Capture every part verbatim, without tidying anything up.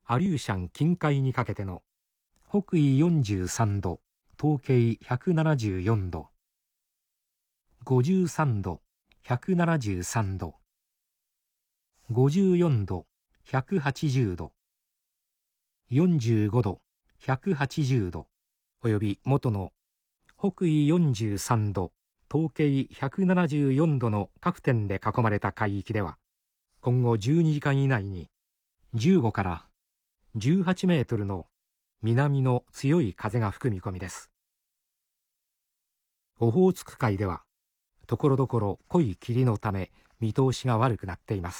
アリューシャン近海にかけての北緯よんじゅうさんど、東経ひゃくななじゅうよんど、ごじゅうさんど、ひゃくななじゅうさんど、ごじゅうよんど、ひゃくはちじゅうど、よんじゅうごど、ひゃくはちじゅうど、および元の北緯よんじゅうさんど、東経ひゃくななじゅうよんどの各点で囲まれた海域では、今後じゅうにじかん以内にじゅうごからじゅうはちメートルの南の強い風が吹く見込みです。オホーツク海では、ところどころ濃い霧のため見通しが悪くなっています。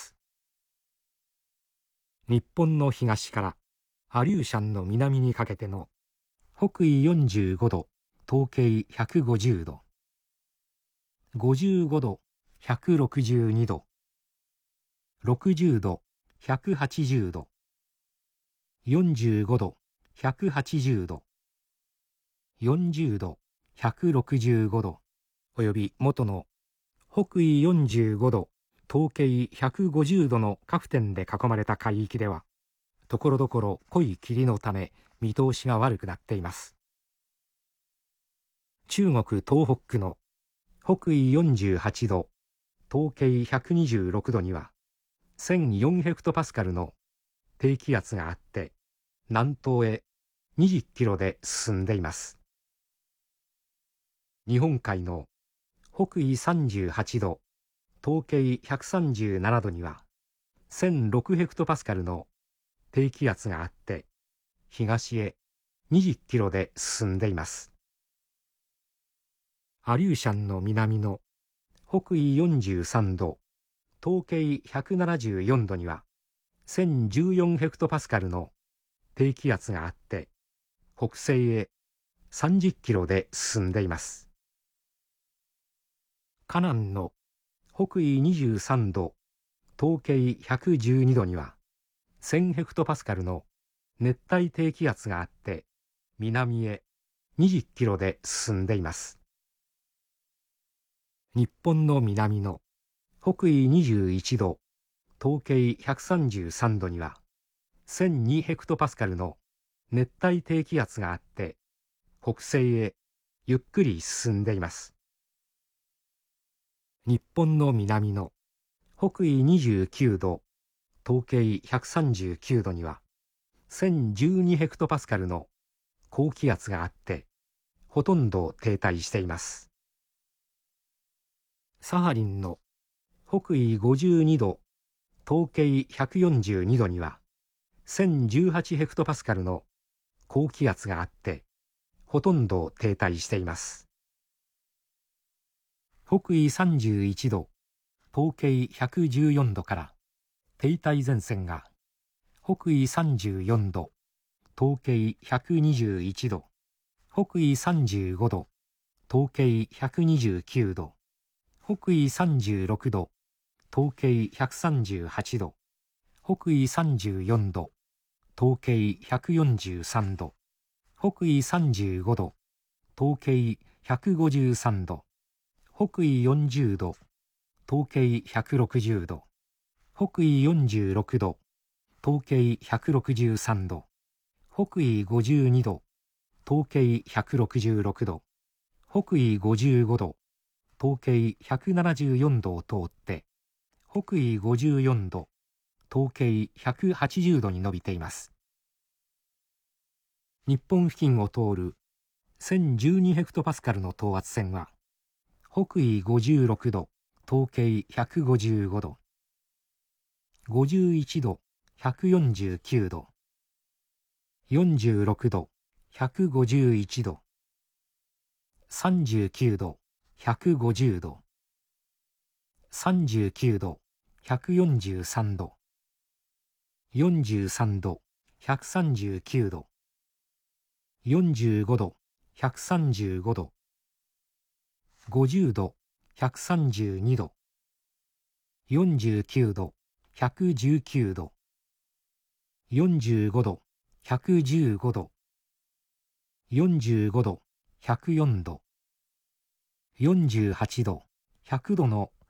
日本の東からアリューシャンの南にかけての北緯よんじゅうごど、東経ひゃくごじゅうど、ごじゅうごど、ひゃくろくじゅうにど、ろくじゅうど、ひゃくはちじゅうど、よんじゅうごど、ひゃくはちじゅうど、よんじゅうど、ひゃくろくじゅうごど、および元の北緯よんじゅうごど、東経ひゃくごじゅうどの各点で囲まれた海域では、ところどころ濃い霧のため見通しが悪くなっています。中国東北区の北緯よんじゅうはちど、東経ひゃくにじゅうろくどには、せんよんヘクトパスカルの低気圧があって、南東へにじゅっキロで進んでいます。日本海の北緯さんじゅうはちど、東経ひゃくさんじゅうななどには、せんろくヘクトパスカルの低気圧があって、東へにじゅっキロで進んでいます。アリューシャンの南の北緯よんじゅうさんど、東経ひゃくななじゅうよんどには、せんじゅうよんヘクトパスカルの低気圧があって、北西へさんじゅっキロで進んでいます。カナンの北緯にじゅうさんど、東経ひゃくじゅうにどには、せんヘクトパスカルの熱帯低気圧があって、南へにじゅっキロで進んでいます。日本の南の北緯にじゅういちど、東経ひゃくさんじゅうさんどには、せんにヘクトパスカルの熱帯低気圧があって、北西へゆっくり進んでいます。日本の南の北緯にじゅうきゅうど、東経ひゃくさんじゅうきゅうどには、せんじゅうにヘクトパスカルの高気圧があって、ほとんど停滞しています。サハリンの北緯ごじゅうにど、東経ひゃくよんじゅうにどには、せんじゅうはちヘクトパスカルの高気圧があって、ほとんど停滞しています。北緯さんじゅういちど、東経ひゃくじゅうよんどから停滞前線が北緯さんじゅうよんど、東経ひゃくにじゅういちど、北緯さんじゅうごど、東経ひゃくにじゅうきゅうど、北緯さんじゅうろくど、東経ひゃくさんじゅうはちど、北緯さんじゅうよんど、東経ひゃくよんじゅうさんど、北緯さんじゅうごど、東経ひゃくごじゅうさんど、北緯よんじゅうど、東経ひゃくろくじゅうど、北緯よんじゅうろくど、東経ひゃくろくじゅうさんど、北緯ごじゅうにど、東経ひゃくろくじゅうろくど、北緯ごじゅうごど、東経ひゃくななじゅうよんどを通って、北緯ごじゅうよんど、東経ひゃくはちじゅうどに伸びています。日本付近を通るせんじゅうにヘクトパスカルの等圧線は、北緯ごじゅうろくど、東経ひゃくごじゅうごど、ごじゅういちど、ひゃくよんじゅうきゅうど、よんじゅうろくど、ひゃくごじゅういちど、さんじゅうきゅうど、ひゃくごじゅうど、さんじゅうきゅうど、ひゃくよんじゅうさんど、よんじゅうさんど、ひゃくさんじゅうきゅうど、よんじゅうごど、ひゃくさんじゅうごど、ごじゅうど、ひゃくさんじゅうにど、よんじゅうきゅうど、ひゃくじゅうきゅうど、よんじゅうごど、ひゃくじゅうごど、よんじゅうごど、ひゃくよんど、よんじゅうはちど、ひゃくどの